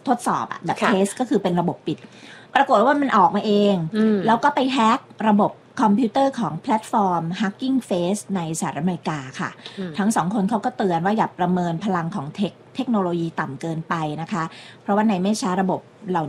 ทดสอบอะแบบเทสก็คือเป็นระบบปิดปรากฏว่ามันออกมาเองแล้วก็ไปแฮกระบบคอมพิวเตอร์ของแพลตฟอร์ม Hugging Face ในสหรัฐอเมริกาค่ะทั้งสองคนเขาก็เตือนว่าอย่าประเมินพลังของเทคโนโลยีต่ำเกินไปนะคะเพราะว่าในไม่ช้าระบบเหล่า